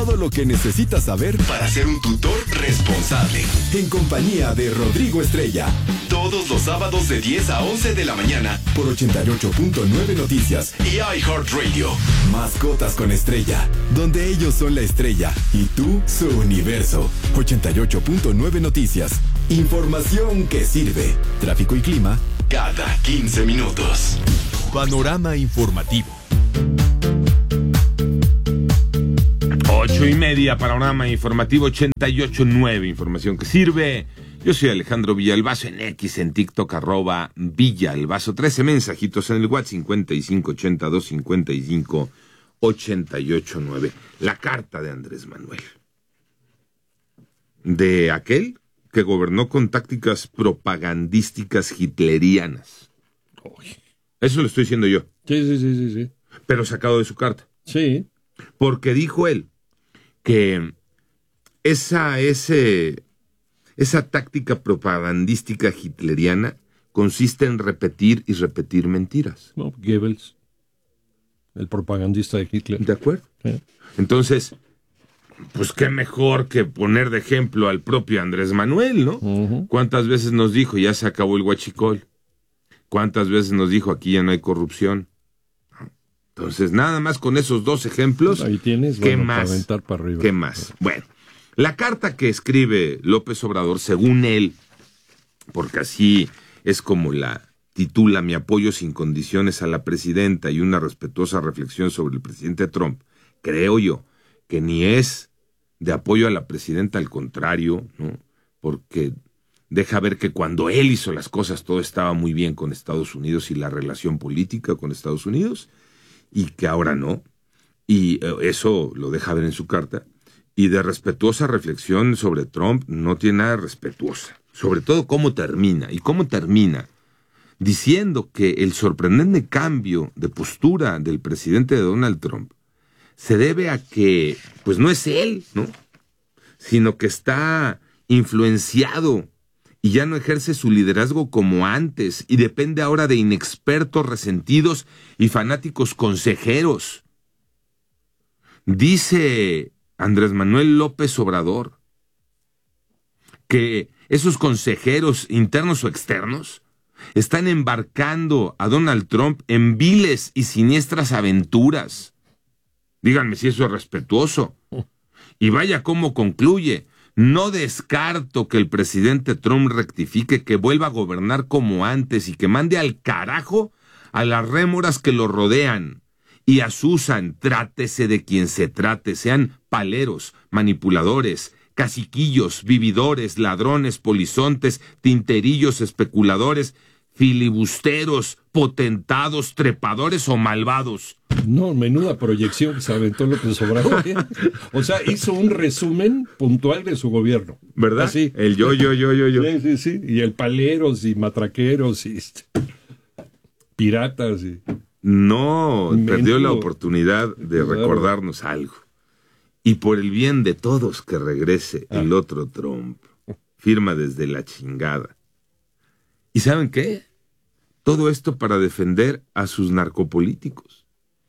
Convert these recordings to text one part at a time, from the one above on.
todo lo que necesitas saber para ser un tutor responsable. En compañía de Rodrigo Estrella. Todos los sábados de 10 a 11 de la mañana por 88.9 Noticias y iHeartRadio. Mascotas con Estrella, donde ellos son la estrella y tú su universo. 88.9 Noticias. Información que sirve. Tráfico y clima cada 15 minutos. Panorama informativo. 8:30, panorama informativo 88.9, información que sirve. Yo soy Alejandro Villalbazo, en X, en TikTok, @Villalbazo. 13 mensajitos en el WhatsApp, 5582558889. La carta de Andrés Manuel. De aquel que gobernó con tácticas propagandísticas hitlerianas. Eso lo estoy diciendo yo. Sí. Pero sacado de su carta. Sí. Porque dijo él que esa táctica propagandística hitleriana consiste en repetir y repetir mentiras. No, Goebbels, el propagandista de Hitler. ¿De acuerdo? Sí. Entonces, pues qué mejor que poner de ejemplo al propio Andrés Manuel, ¿no? Uh-huh. ¿Cuántas veces nos dijo, ya se acabó el huachicol? ¿Cuántas veces nos dijo, aquí ya no hay corrupción? Entonces, nada más con esos dos ejemplos. Ahí tienes, ¿qué bueno, más? para aventar para arriba. ¿Qué más? Bueno, la carta que escribe López Obrador, según él, porque así es como la titula, mi apoyo sin condiciones a la presidenta y una respetuosa reflexión sobre el presidente Trump, creo yo que ni es de apoyo a la presidenta, al contrario, ¿no? Porque deja ver que cuando él hizo las cosas todo estaba muy bien con Estados Unidos y la relación política con Estados Unidos, y que ahora no, y eso lo deja ver en su carta, y de respetuosa reflexión sobre Trump no tiene nada respetuosa, sobre todo cómo termina, diciendo que el sorprendente cambio de postura del presidente de Donald Trump se debe a que, pues no es él, ¿no?, sino que está influenciado y ya no ejerce su liderazgo como antes, y depende ahora de inexpertos, resentidos y fanáticos consejeros. Dice Andrés Manuel López Obrador que esos consejeros internos o externos están embarcando a Donald Trump en viles y siniestras aventuras. Díganme si eso es respetuoso. Y vaya cómo concluye. No descarto que el presidente Trump rectifique, que vuelva a gobernar como antes y que mande al carajo a las rémoras que lo rodean y asusan, trátese de quien se trate, sean paleros, manipuladores, caciquillos, vividores, ladrones, polizontes, tinterillos, especuladores, filibusteros, potentados, trepadores o malvados. No, menuda proyección que se aventó López Obrador, ¿eh? O sea, hizo un resumen puntual de su gobierno. ¿Verdad? Así. El yo. Sí. Y el paleros y matraqueros y piratas y... No, perdió la oportunidad de recordarnos algo. Y por el bien de todos que regrese el otro Trump. Firma desde la chingada. ¿Y saben qué? Todo esto para defender a sus narcopolíticos.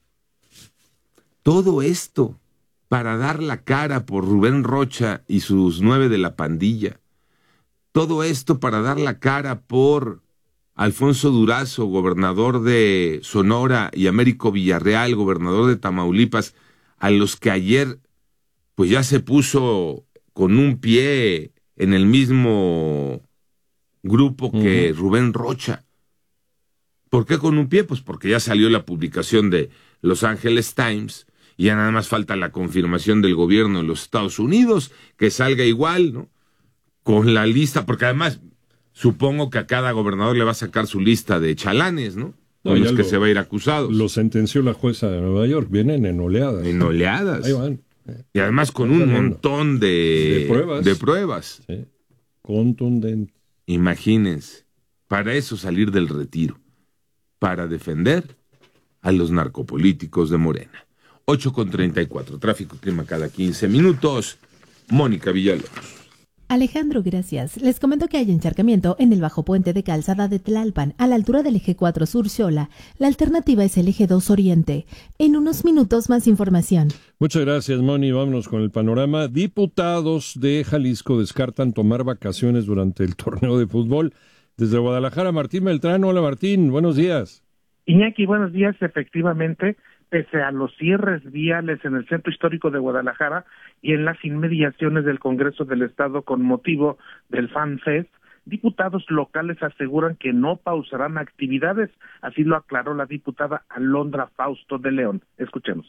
Todo esto para dar la cara por Rubén Rocha y sus 9 de la pandilla. Todo esto para dar la cara por Alfonso Durazo, gobernador de Sonora, y Américo Villarreal, gobernador de Tamaulipas, a los que ayer pues ya se puso con un pie en el mismo grupo que Rubén Rocha. ¿Por qué con un pie? Pues porque ya salió la publicación de Los Angeles Times y ya nada más falta la confirmación del gobierno de los Estados Unidos, que salga igual, ¿no?, con la lista, porque además supongo que a cada gobernador le va a sacar su lista de chalanes, ¿no? Con los que se va a ir acusados. Lo sentenció la jueza de Nueva York, vienen en oleadas. En oleadas. Ahí van. Y además con un montón de pruebas. Sí. Contundente. Imagínense, para eso salir del retiro, para defender a los narcopolíticos de Morena. 8:34, tráfico, clima cada 15 minutos. Mónica Villalobos. Alejandro, gracias. Les comento que hay encharcamiento en el bajo puente de Calzada de Tlalpan, a la altura del eje 4 Sur Xola. La alternativa es el eje 2 Oriente. En unos minutos más información. Muchas gracias, Moni. Vámonos con el panorama. Diputados de Jalisco descartan tomar vacaciones durante el torneo de fútbol. Desde Guadalajara, Martín Beltrán. Hola, Martín. Buenos días. Iñaki, buenos días. Efectivamente, pese a los cierres viales en el centro histórico de Guadalajara y en las inmediaciones del Congreso del Estado con motivo del Fan Fest, diputados locales aseguran que no pausarán actividades. Así lo aclaró la diputada Alondra Fausto de León. Escuchemos.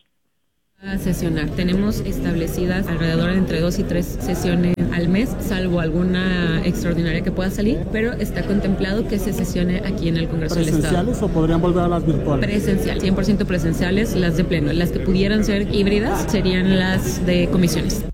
A sesionar. Tenemos establecidas alrededor de entre 2 y 3 sesiones al mes, salvo alguna extraordinaria que pueda salir, pero está contemplado que se sesione aquí en el Congreso del Estado. ¿Presenciales o podrían volver a las virtuales? Presencial, 100% presenciales, las de pleno. Las que pudieran ser híbridas serían las de comisiones.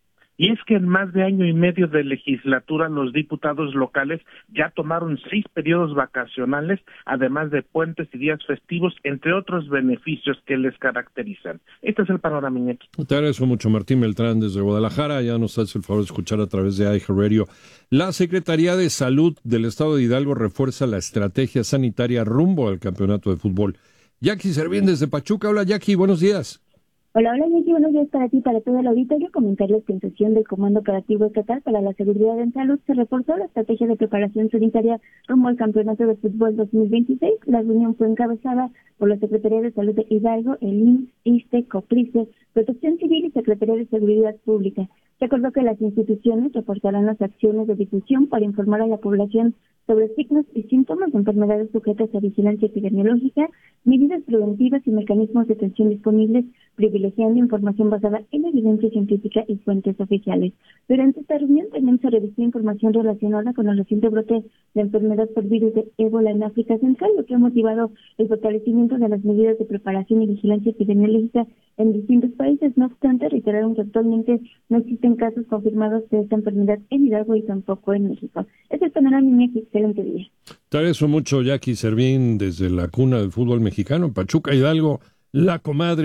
Y es que en más de año y medio de legislatura los diputados locales ya tomaron 6 periodos vacacionales, además de puentes y días festivos, entre otros beneficios que les caracterizan. Este es el panorama, Iñaki. Te agradezco mucho, Martín Beltrán, desde Guadalajara. Ya nos hace el favor de escuchar a través de iHeartRadio. La Secretaría de Salud del Estado de Hidalgo refuerza la estrategia sanitaria rumbo al campeonato de fútbol. Jackie Servín desde Pachuca. Hola, Jackie, buenos días. Hola, Jackie, buenos días para ti y para todo el auditorio. Comentarles que en sesión del Comando Operativo Estatal para la Seguridad en Salud se reforzó la estrategia de preparación sanitaria rumbo al Campeonato de Fútbol 2026. La reunión fue encabezada por la Secretaría de Salud de Hidalgo, el IMSS, ISSSTE, COPRISE, Protección Civil y Secretaría de Seguridad Pública. Se acordó que las instituciones reforzarán las acciones de difusión para informar a la población sobre signos y síntomas de enfermedades sujetas a vigilancia epidemiológica, medidas preventivas y mecanismos de atención disponibles, privilegiando información basada en evidencia científica y fuentes oficiales. Durante esta reunión también se revisó información relacionada con el reciente brote de enfermedad por virus de ébola en África Central, lo que ha motivado el fortalecimiento de las medidas de preparación y vigilancia epidemiológica en distintos países. No obstante, reiteraron que actualmente no existen casos confirmados de esta enfermedad en Hidalgo y tampoco en México. Este es el panorama, excelente día. Te agradezco mucho, Jackie Servín, desde la cuna del fútbol mexicano, Pachuca, Hidalgo, La Comadre,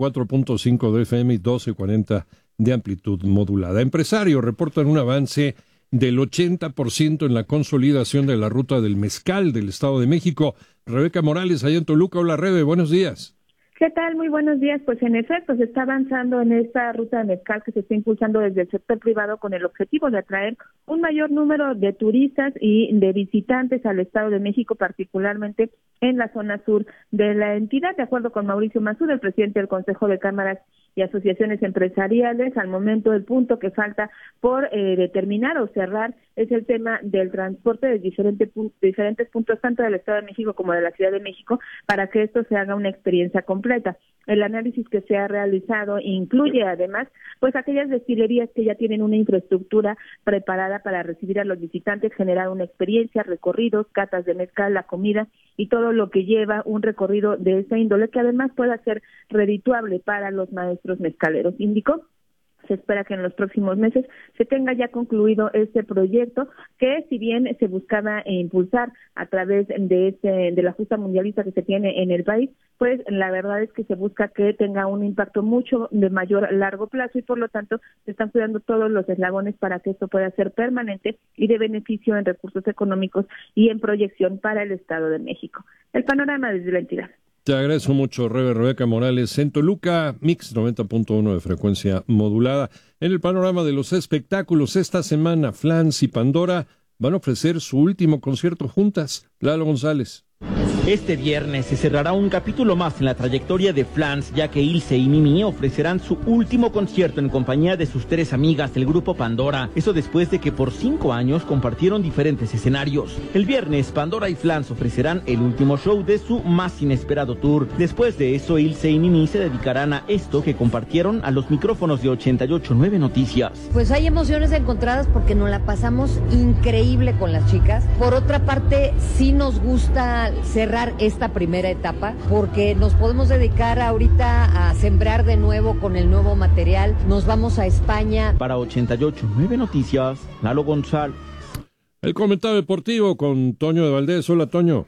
104.5 de FM y 1240 de amplitud modulada. Empresario reportan un avance del 80% en la consolidación de la ruta del mezcal del Estado de México. Rebeca Morales, allá en Toluca. Hola, Rebe, buenos días. ¿Qué tal? Muy buenos días. Pues en efecto, se está avanzando en esta ruta de mezcal que se está impulsando desde el sector privado con el objetivo de atraer un mayor número de turistas y de visitantes al Estado de México, particularmente en la zona sur de la entidad. De acuerdo con Mauricio Mazur, el presidente del Consejo de Cámaras y Asociaciones Empresariales, al momento el punto que falta por determinar o cerrar es el tema del transporte de diferentes puntos, tanto del Estado de México como de la Ciudad de México, para que esto se haga una experiencia completa. El análisis que se ha realizado incluye además pues aquellas destilerías que ya tienen una infraestructura preparada para recibir a los visitantes, generar una experiencia, recorridos, catas de mezcal, la comida y todo lo que lleva un recorrido de esa índole que además pueda ser redituable para los maestros mezcaleros. Indicó, se espera que en los próximos meses se tenga ya concluido este proyecto que, si bien se buscaba impulsar a través de la justa mundialista que se tiene en el país, pues la verdad es que se busca que tenga un impacto mucho de mayor largo plazo y por lo tanto se están cuidando todos los eslabones para que esto pueda ser permanente y de beneficio en recursos económicos y en proyección para el Estado de México. El panorama desde la entidad. Te agradezco mucho, Rebeca Morales. En Toluca, Mix 90.1 de frecuencia modulada. En el panorama de los espectáculos, esta semana, Flans y Pandora van a ofrecer su último concierto juntas. Lalo González. Este viernes se cerrará un capítulo más en la trayectoria de Flans, ya que Ilse y Mimi ofrecerán su último concierto en compañía de sus 3 amigas del grupo Pandora. Eso después de que por 5 años compartieron diferentes escenarios. El viernes, Pandora y Flans ofrecerán el último show de su más inesperado tour. Después de eso, Ilse y Mimi se dedicarán a esto que compartieron a los micrófonos de 88.9 Noticias. Pues hay emociones encontradas porque nos la pasamos increíble con las chicas. Por otra parte, sí nos gusta cerrar esta primera etapa porque nos podemos dedicar ahorita a sembrar de nuevo con el nuevo material. Nos vamos a España. Para 88.9 Noticias, Lalo González. El comentario deportivo con Toño de Valdés. Hola, Toño.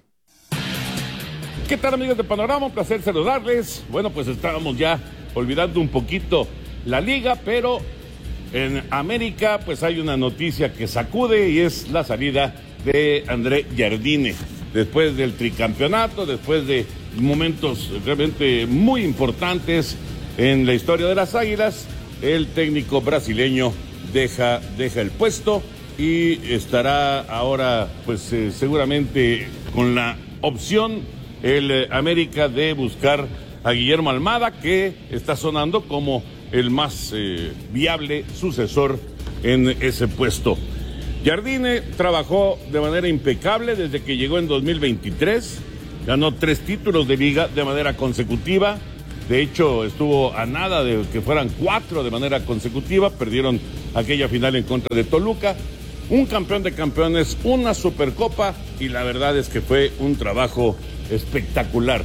¿Qué tal, amigos de Panorama? Un placer saludarles. Bueno, pues estábamos ya olvidando un poquito la liga, pero En América, pues hay una noticia que sacude y es la salida de André Jardine. Después del tricampeonato, después de momentos realmente muy importantes en la historia de las Águilas, el técnico brasileño deja el puesto y estará ahora, pues seguramente con la opción el América de buscar a Guillermo Almada, que está sonando como el más viable sucesor en ese puesto. Jardine trabajó de manera impecable desde que llegó en 2023, ganó 3 títulos de liga de manera consecutiva, de hecho estuvo a nada de que fueran 4 de manera consecutiva, perdieron aquella final en contra de Toluca, un campeón de campeones, una Supercopa, y la verdad es que fue un trabajo espectacular.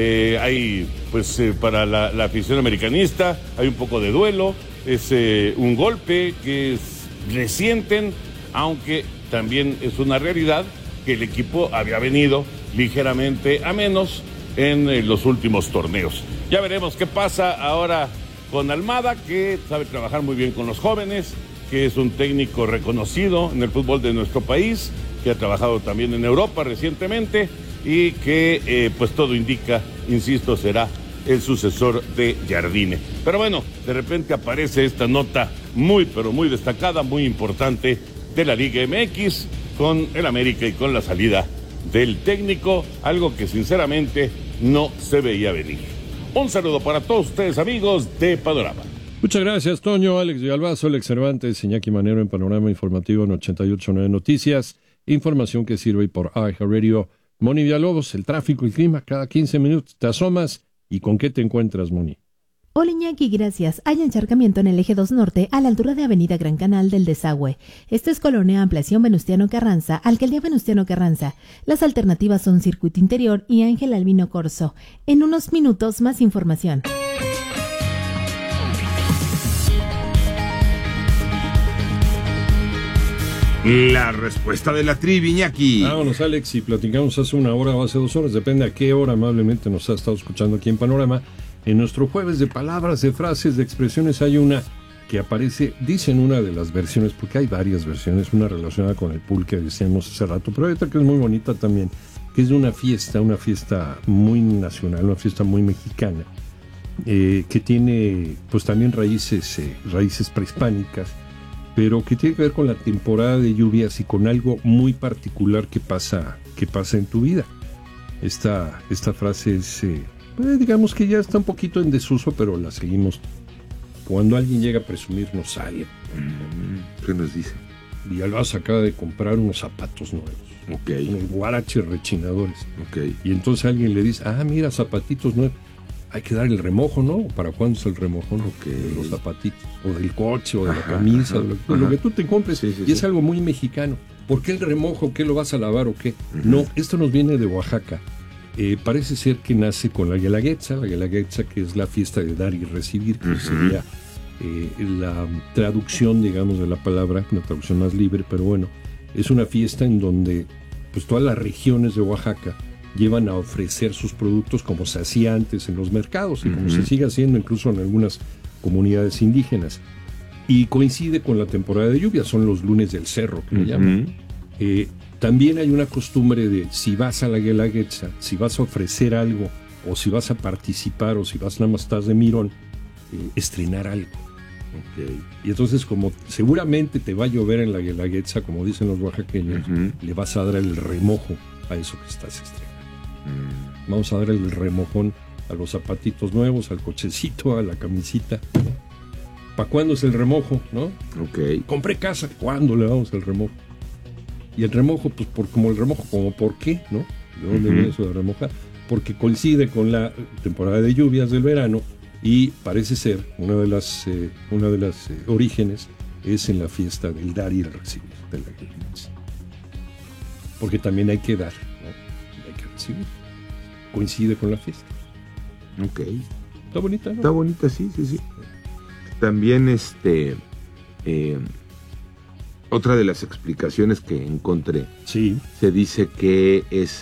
Hay, pues, para la afición americanista, hay un poco de duelo, es un golpe que resienten, aunque también es una realidad que el equipo había venido ligeramente a menos en los últimos torneos. Ya veremos qué pasa ahora con Almada, que sabe trabajar muy bien con los jóvenes, que es un técnico reconocido en el fútbol de nuestro país, que ha trabajado también en Europa recientemente, y que pues todo indica, insisto, será el sucesor de Jardine. Pero bueno, de repente aparece esta nota muy, pero muy destacada, muy importante de la Liga MX, con el América y con la salida del técnico, algo que sinceramente no se veía venir. Un saludo para todos ustedes, amigos de Panorama. Muchas gracias, Toño, Alex Villalbazo, Alex Cervantes, Iñaki Manero en Panorama Informativo en 88.9 Noticias. Información que sirve por iHeartRadio. Moni Villalobos, el tráfico y clima cada 15 minutos. Te asomas y ¿con qué te encuentras, Moni? Hola Iñaki, gracias. Hay encharcamiento en el eje 2 Norte a la altura de Avenida Gran Canal del Desagüe. Esto es Colonia Ampliación Venustiano Carranza, Alcaldía Venustiano Carranza. Las alternativas son Circuito Interior y Ángel Albino Corzo. En unos minutos más información. La respuesta de la trivia, Iñaki. Vámonos, Alex, y platicamos hace 1 hora o hace 2 horas, depende a qué hora amablemente nos ha estado escuchando aquí en Panorama. En nuestro jueves de palabras, de frases, de expresiones, hay una que aparece, dice en una de las versiones, porque hay varias versiones, una relacionada con el pool que decíamos hace rato, pero hay otra que es muy bonita también, que es de una fiesta muy nacional, una fiesta muy mexicana, que tiene pues también raíces prehispánicas, pero que tiene que ver con la temporada de lluvias y con algo muy particular que pasa en tu vida. Esta frase es, digamos que ya está un poquito en desuso, pero la seguimos. Cuando alguien llega a presumirnos algo. ¿Qué nos dice? Villalbazo acaba de comprar unos zapatos nuevos. Okay. Unos guaraches rechinadores. Okay. Y entonces alguien le dice, mira, zapatitos nuevos. Hay que dar el remojo, ¿no? ¿Para cuándo es el remojo? Okay. De los zapatitos, o del coche, o de la camisa, de lo que tú te compres. Sí, y es algo muy mexicano. ¿Por qué el remojo? ¿Qué lo vas a lavar o qué? No, esto nos viene de Oaxaca. Parece ser que nace con la Guelaguetza, que es la fiesta de dar y recibir, que sería la traducción, digamos, de la palabra, una traducción más libre, pero bueno, es una fiesta en donde pues todas las regiones de Oaxaca llevan a ofrecer sus productos como se hacía antes en los mercados y como se sigue haciendo incluso en algunas comunidades indígenas. Y coincide con la temporada de lluvia, son los lunes del cerro, que le llaman. También hay una costumbre de, si vas a la Guelaguetza, si vas a ofrecer algo, o si vas a participar, o si vas nada más estás de mirón, estrenar algo. Okay. Y entonces, como seguramente te va a llover en la Guelaguetza, como dicen los oaxaqueños, le vas a dar el remojo a eso que estás estrenando. Vamos a dar el remojón a los zapatitos nuevos, al cochecito, a la camisita. ¿Para cuándo es el remojo, no? Okay. Compré casa, ¿cuándo le damos el remojo? Y el remojo, pues como ¿por qué? ¿No? ¿De dónde viene eso de remojar? Porque coincide con la temporada de lluvias del verano y parece ser una de las orígenes es en la fiesta del dar y el recibir de la Guelaguetza. Porque también hay que dar, ¿no? Hay que recibir. Coincide con la fiesta. Ok. Está bonita, ¿no? Está bonita, sí. También otra de las explicaciones que encontré, se dice que es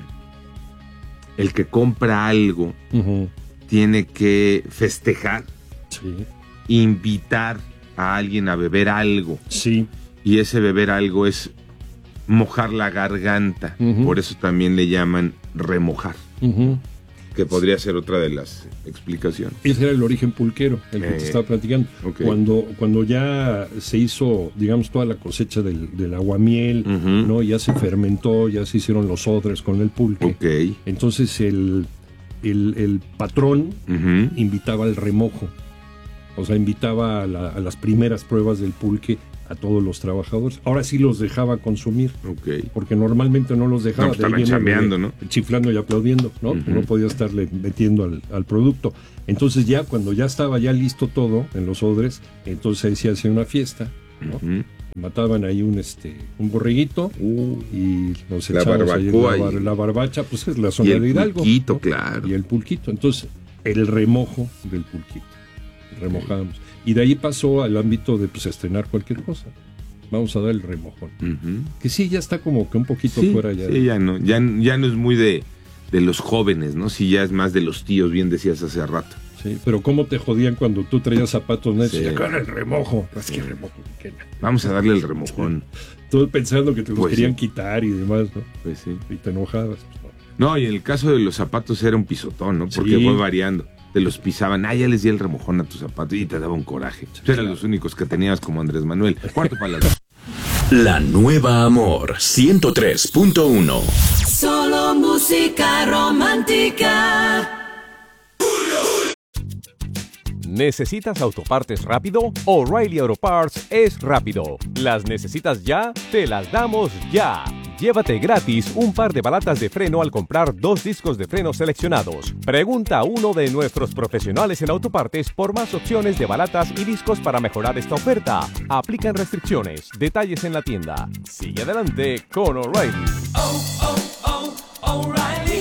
el que compra algo tiene que festejar, invitar a alguien a beber algo. Sí. Y ese beber algo es mojar la garganta. Por eso también le llaman remojar. Que podría ser otra de las explicaciones. Ese era el origen pulquero, el que te estaba platicando. Okay. Cuando ya se hizo, digamos, toda la cosecha del aguamiel, ¿no? Ya se fermentó, ya se hicieron los odres con el pulque. Okay. Entonces el patrón invitaba al remojo. O sea, invitaba a las primeras pruebas del pulque a todos los trabajadores. Ahora sí los dejaba consumir. Okay. Porque normalmente no los dejaba. No, estaban chambeando, ¿no? Chiflando y aplaudiendo, ¿no? No podía estarle metiendo al producto. Entonces ya, cuando ya estaba ya listo todo en los odres, entonces ahí se hacía una fiesta, ¿no? Mataban ahí un borreguito y nos echábamos ahí la barbacha, pues es la zona de Hidalgo. Y el pulquito, ¿no? Claro. Y el pulquito. Entonces, el remojo del pulquito. Remojábamos. Y de ahí pasó al ámbito de pues estrenar cualquier cosa. Vamos a dar el remojón. Que sí, ya está como que un poquito fuera ya. Sí, ya no es muy de los jóvenes, ¿no? Sí, ya es más de los tíos, bien decías hace rato. Sí, pero cómo te jodían cuando tú traías zapatos necios. Sí. Y acá era el remojo. Es que remojo. Vamos a darle el remojón. Todo pensando que te los querían quitar y demás, ¿no? Pues sí. Y te enojabas. No, y en el caso de los zapatos era un pisotón, ¿no? Porque fue variando. Te los pisaban, ya les di el remojón a tus zapatos y te daba un coraje. Eran los únicos que tenías como Andrés Manuel. Cuarto para las... La Nueva Amor 103.1. Solo música romántica. ¿Necesitas autopartes rápido? O'Reilly Auto Parts es rápido. ¿Las necesitas ya? Te las damos ya. Llévate gratis un par de balatas de freno al comprar 2 discos de freno seleccionados. Pregunta a uno de nuestros profesionales en autopartes por más opciones de balatas y discos para mejorar esta oferta. Aplican restricciones. Detalles en la tienda. Sigue adelante con O'Reilly. O'Reilly